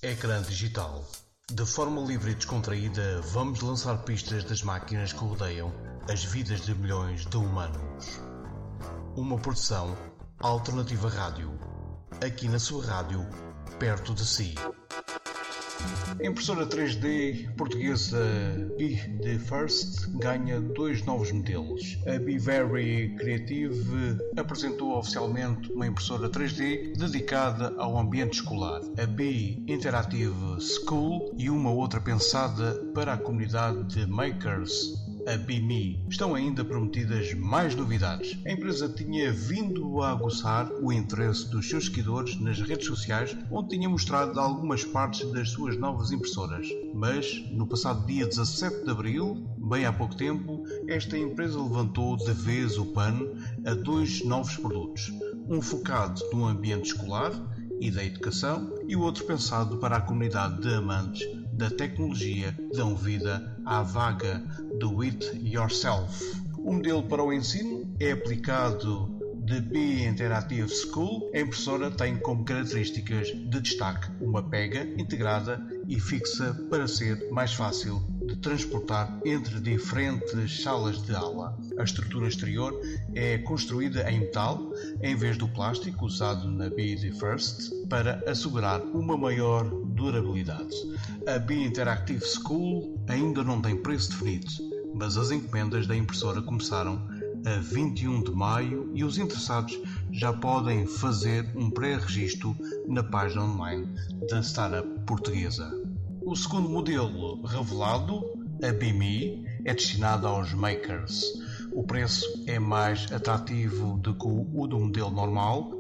Ecrã digital. De forma livre e descontraída, vamos lançar pistas das máquinas que rodeiam as vidas de milhões de humanos. Uma produção Alternativa Rádio. Aqui na sua rádio, perto de si. A impressora 3D portuguesa Be The First ganha 2 novos modelos. A Be Very Creative apresentou oficialmente uma impressora 3D dedicada ao ambiente escolar. A Be Interactive School e uma outra pensada para a comunidade de makers, a BeMe. Estão ainda prometidas mais novidades. A empresa tinha vindo a aguçar o interesse dos seus seguidores nas redes sociais, onde tinha mostrado algumas partes das suas novas impressoras. Mas, no passado dia 17 de abril, bem há pouco tempo, esta empresa levantou de vez o pano a 2 novos produtos. Um focado no ambiente escolar e da educação e o outro pensado para a comunidade de amantes da tecnologia que dão vida à vaga do It Yourself. O modelo para o ensino é aplicado de Be Interactive School. A impressora tem como características de destaque uma pega integrada e fixa para ser mais fácil de transportar entre diferentes salas de aula. A estrutura exterior é construída em metal em vez do plástico usado na Be The First para assegurar uma maior durabilidade. A Be Interactive School ainda não tem preço definido, mas as encomendas da impressora começaram a 21 de maio e os interessados já podem fazer um pré-registro na página online da startup portuguesa. O segundo modelo revelado, a BeMe, é destinado aos makers. O preço é mais atrativo do que o do modelo normal,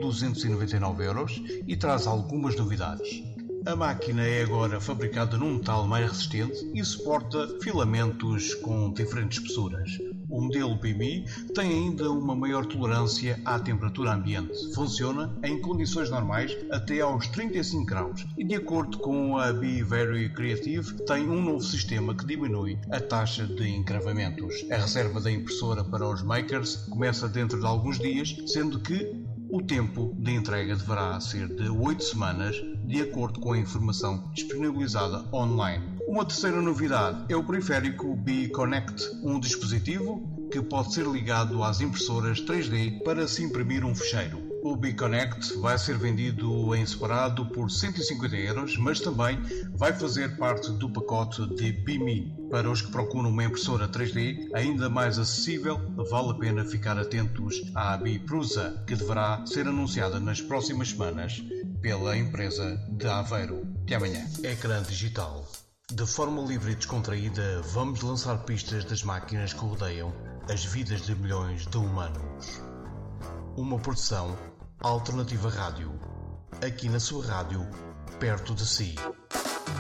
1.299€, e traz algumas novidades. A máquina é agora fabricada num metal mais resistente e suporta filamentos com diferentes espessuras. O modelo BeMe tem ainda uma maior tolerância à temperatura ambiente. Funciona em condições normais até aos 35 graus e, de acordo com a Be Very Creative, tem um novo sistema que diminui a taxa de encravamentos. A reserva da impressora para os makers começa dentro de alguns dias, sendo que o tempo de entrega deverá ser de 8 semanas, de acordo com a informação disponibilizada online. Uma terceira novidade é o periférico Be Connect, um dispositivo que pode ser ligado às impressoras 3D para se imprimir um fecheiro. O Be Connect vai ser vendido em separado por 150€, mas também vai fazer parte do pacote de BeMe. Para os que procuram uma impressora 3D ainda mais acessível, vale a pena ficar atentos à Be Prusa, que deverá ser anunciada nas próximas semanas pela empresa de Aveiro. Até amanhã. Ecrã digital. De forma livre e descontraída, vamos lançar pistas das máquinas que rodeiam as vidas de milhões de humanos. Uma produção Alternativa Rádio. Aqui na sua rádio, perto de si.